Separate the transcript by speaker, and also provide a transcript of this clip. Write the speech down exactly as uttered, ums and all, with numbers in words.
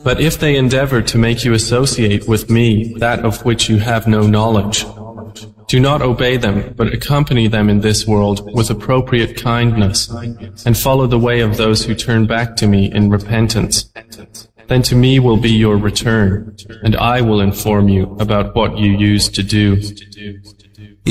Speaker 1: But if they endeavor to make you associate with me that of which you have no knowledge, do not obey them, but accompany them in this world with appropriate kindness, and follow the way of those who turn back to me in repentance. Then to me will be your return, and I will inform you about what you used to do.